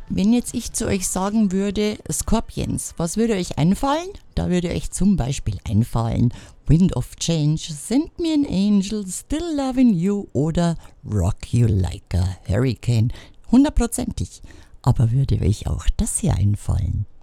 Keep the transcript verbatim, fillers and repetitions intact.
Wenn jetzt ich zu euch sagen würde, Scorpions, was würde euch einfallen? Da würde euch zum Beispiel einfallen Wind of Change, Send Me an Angel, Still Loving You oder Rock You Like a Hurricane. Hundertprozentig. Aber würde euch auch das hier einfallen?